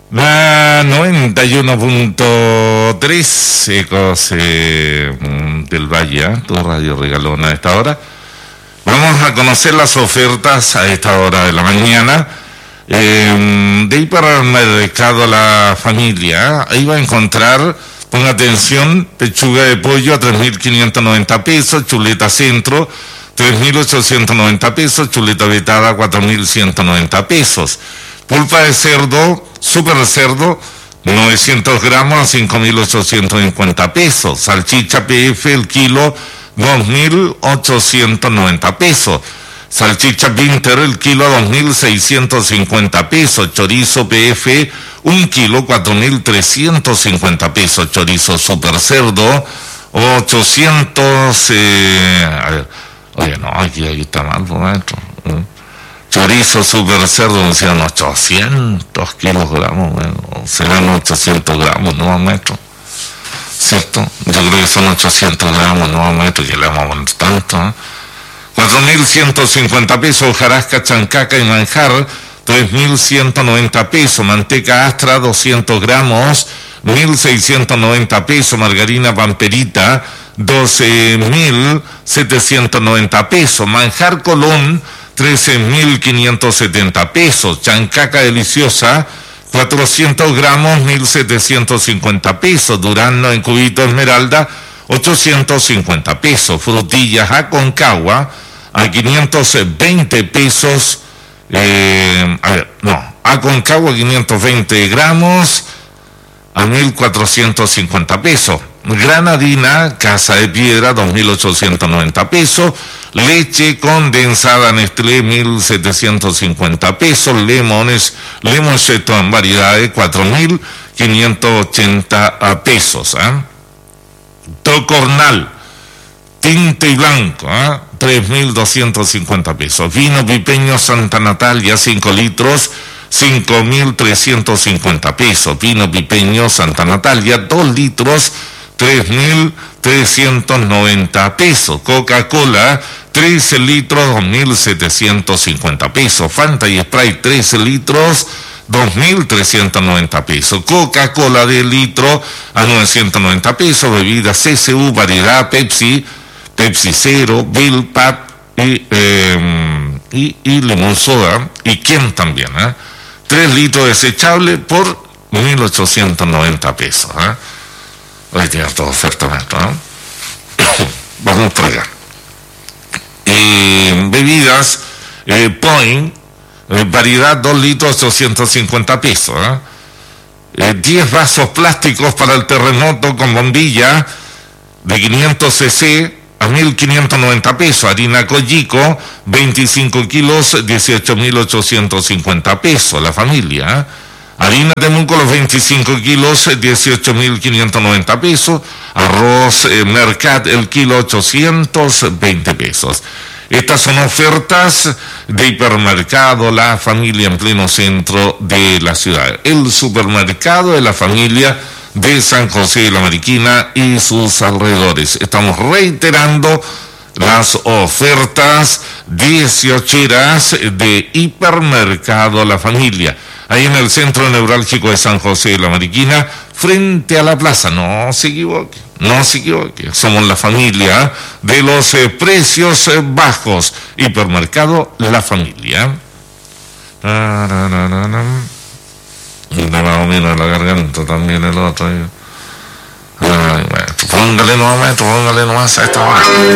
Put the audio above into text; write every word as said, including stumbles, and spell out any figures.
La noventa y uno punto tres, Ecos eh, del Valle, ¿eh? Tu radio regalona a esta hora. Vamos a conocer las ofertas a esta hora de la mañana. Eh, de hipermercado La Familia, ¿eh? Ahí va a encontrar, ponga atención, pechuga de pollo a tres mil quinientos noventa pesos, chuleta centro tres mil ochocientos noventa pesos, chuleta vetada cuatro mil ciento noventa pesos. Pulpa de cerdo, super cerdo, novecientos gramos a cinco mil ochocientos cincuenta pesos. Salchicha P F, el kilo, dos mil ochocientos noventa pesos. Salchicha Winter, el kilo, dos mil seiscientos cincuenta pesos. Chorizo P F, un kilo, cuatro mil trescientos cincuenta pesos. Chorizo super cerdo, ochocientos... Eh, a ver, oye, no, aquí, aquí está mal, por dentro. ¿eh? Chorizo super cerdo, decían ochocientos kilogramos, bueno, serán ochocientos gramos, no metro, ¿cierto? Yo creo que son ochocientos gramos, no metro, que le vamos a poner tanto, ¿eh? cuatro mil ciento cincuenta pesos, hojarasca, chancaca y manjar, tres mil ciento noventa pesos, manteca Astra, doscientos gramos, mil seiscientos noventa pesos, margarina Pamperita, doce mil setecientos noventa pesos, manjar Colón, trece mil quinientos setenta pesos, chancaca deliciosa, cuatrocientos gramos, mil setecientos cincuenta pesos, durazno en cubito esmeralda, ochocientos cincuenta pesos, frutillas Aconcagua, a quinientos veinte pesos, eh, a ver, no, Aconcagua quinientos veinte gramos, a mil cuatrocientos cincuenta pesos. Granadina, Casa de Piedra, dos mil ochocientos noventa pesos. Leche condensada Nestlé, mil setecientos cincuenta pesos. Lemones, Lemoncesto en variedades, cuatro mil quinientos ochenta pesos. ¿eh? Tocornal, tinte y blanco, ¿eh? tres mil doscientos cincuenta pesos. Vino pipeño Santa Natalia, cinco litros, cinco mil trescientos cincuenta pesos. Vino pipeño Santa Natalia, dos litros, tres mil trescientos noventa pesos. Coca-Cola, trece litros, dos mil setecientos cincuenta pesos. Fanta y Sprite, trece litros, dos mil trescientos noventa pesos. Coca-Cola de litro a novecientos noventa pesos. Bebidas C C U, variedad Pepsi, Pepsi Cero, Bill Pap y, eh, y, y Lemon Soda. Y Ken también, ¿eh? tres litros desechable por mil ochocientos noventa pesos. ¿eh? Hoy tiene todo oferta, ¿no? Vamos por allá. Eh, bebidas, eh, Point, eh, variedad dos litros, ochocientos cincuenta pesos. ¿eh? Eh, diez vasos plásticos para el terremoto con bombilla de quinientos centilitros a mil quinientos noventa pesos. Harina Collico, veinticinco kilos, dieciocho mil ochocientos cincuenta pesos. La Familia, ¿eh? Harina Temuco, los veinticinco kilos, dieciocho mil quinientos noventa pesos. Arroz eh, Mercat, el kilo, ochocientos veinte pesos. Estas son ofertas de hipermercado La Familia en pleno centro de la ciudad. El supermercado de La Familia de San José de la Mariquina y sus alrededores. Estamos reiterando las ofertas dieciocheras de hipermercado La Familia. Ahí en el centro neurálgico de San José de la Mariquina, frente a la plaza. No se equivoque, no se equivoque. Somos la familia de los eh, precios eh, bajos. Hipermercado La Familia. Me va a mirar la garganta también el otro. Ay, bueno, póngale nuevamente, póngale nomás a esta hora.